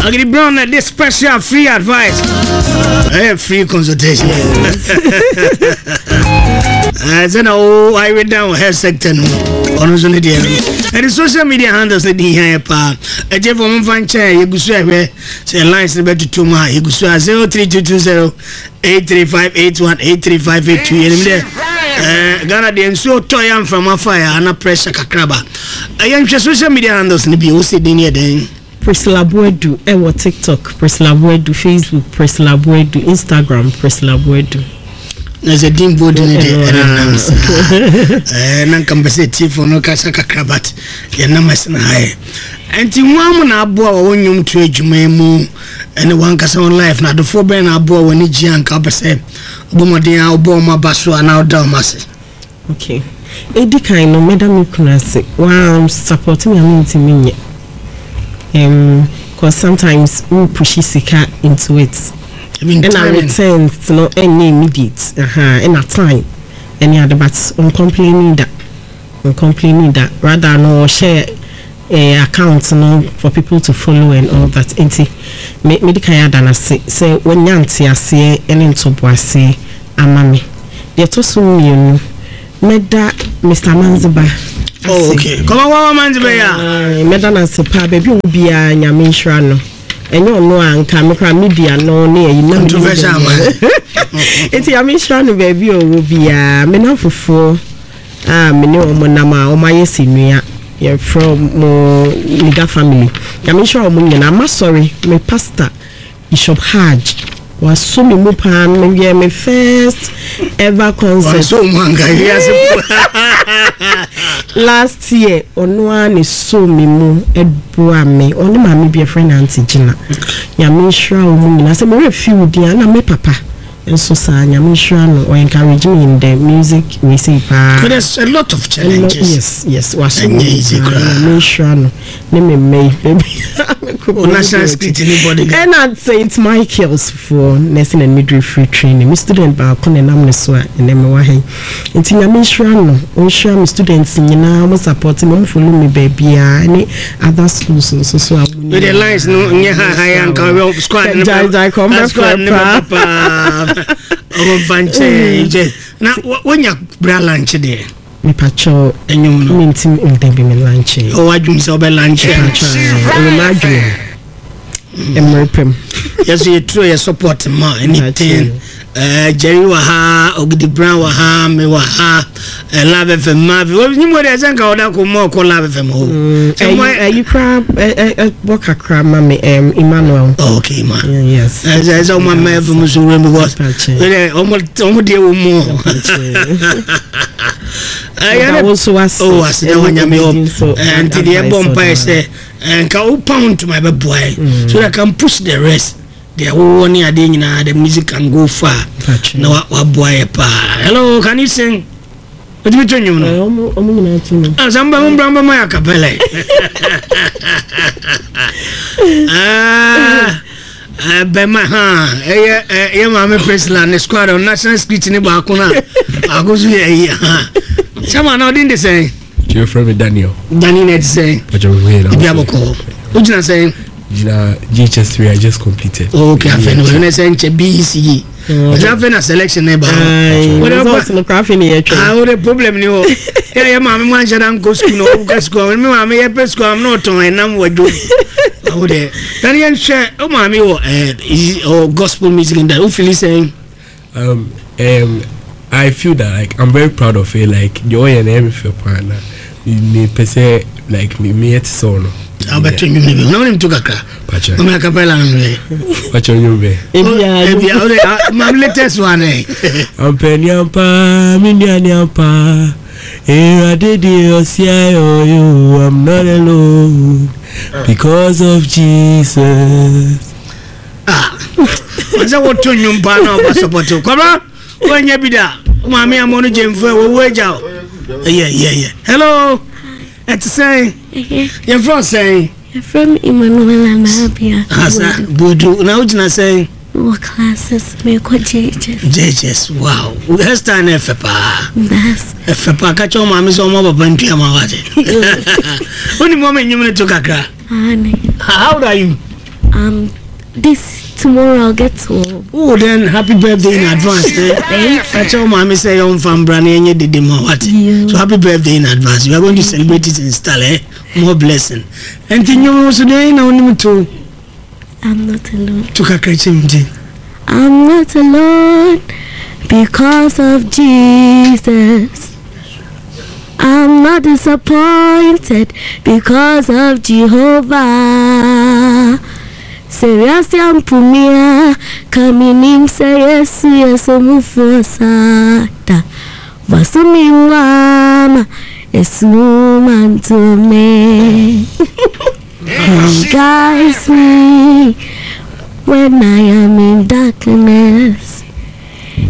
Agri Brown, this special free advice. Free consultation. Then I read down her sector. On the social media handles the here part. A Jeff on fan chair, you go say lines about to my you go 03220 83581 83582. Ghana the so toy from a fire and a pressure kakraba. I am social media handles in the BOC near then. Priscilla Boedu, TikTok, Priscilla Boedu, Facebook, Priscilla Boedu, Instagram, Priscilla Boedu. There's a dim board in it, and uncompensated for no Kasaka Krabat, Yanamas and high. And in one abo when you to a Jumemu and the one Casson life, not the 4 Ben abo when it's young Cabase, Bomadia, Obama Basso, and now Dalmas. Okay. Edika, no, Madame Kunase, wow, supporting a meeting. Because sometimes we push Sika into it. And I return to no any immediate in a time any other but on complaining that rather no share account no for people to follow and all that enti medical than I say when yanti ase and into boise amame de to so you meda Mr. Manziba. Oh okay come on Manziba ya meda na se pa baby obi a nyame nhra no enyo no anka mekra media no na yi na controversial man enti ya me share no baby o bia me na fofo me ne omo na ma o ma yesinua ye from Niga family ya me share omo nyina ma sorry me pastor Bishop Hajj was so me mo pa me first ever concert so manga last year onwa so me mu edua me oni ma me be friend auntie Gina ya me sure omu na say me refuse dia na me papa enso sa ya me sure no or encourage me in the music we say pa there's a lot of challenges yes was me sure no me national security anybody and I'd say it's Michael's for nursing and midwifery training. My student ba ko na nam so and them wa hen. Nti na me sure no, on sure my students nyina mo support me follow me baby any other schools so with the lines no nya high and come squad papa. Oh banche. Na when you bra lunch there. Me pacho enyum no mintim ndembe me lunch. Oh adwum se obe lunch. E ma adwum. Emerpem. Yes, you true your support ma anything. Jerry wa ha, Ogidi Brown wa ha, me wa ha, Love FM Mavi. Ni mo de zanka oda ko mo ko Love FM ho. You crab work a crab mama Emmanuel. Okay ma. Yes. As o ma FM so we was. Omo de wo mo. I also was the one you and the bomb say and can pound to my boy so I can push the rest. The one year the music can go far. No, what boy pa. Hello, can you sing? What do you turn you know? Somebody bramba my capella. Bema mamma President squad on national speech in Bakuna. I go to someone now didn't say. Your friend Daniel. Daniel say. But you're way now. What you saying? GHS3 I just completed. Okay, I find when I say BCE. I have a selection neighbor. What about the crafting here? I would a problem. You yeah, mamma, man, shall go school. No, school. Me, mamma, yeah, school. I'm not on and I'm what do. I would Daniel share. Oh, mammy, or gospel music in that. Who feel saying? I feel that like I'm very proud of it. Like joy and everything, partner. Me per se like me at sono. I bet you no him to kaka. Pacha. I'm capella no. Pacha you be. My latest one eh. I'm penyampa, minyanyampa. I did you, I'm not alone because of Jesus. What's what to you now support you. Come on. When you be there, Mammy, I'm on a gym for a wage out. Yeah. Hello, it's saying, you're from saying, you're from Emmanuel and Abia. Budu, now it's not saying, what classes make what JHS, wow, that's time FPA. That's FPA, catch your mommy's on mobile bunty. Only moment you took a car. How old are you? This tomorrow I'll get to. Oh, then happy birthday in advance. That's all mommy say on from Brani and did what. So happy birthday in advance. We are going to celebrate it in style, eh? More blessing. And then you also doing on too. I'm not alone. Took a catching. I'm not alone because of Jesus. I'm not disappointed because of Jehovah. Seriously, I'm Pumia. Coming in, say yes, yes, I'm for Sata. Vasumi Wama, it's woman to me. Guys, me when I am in darkness.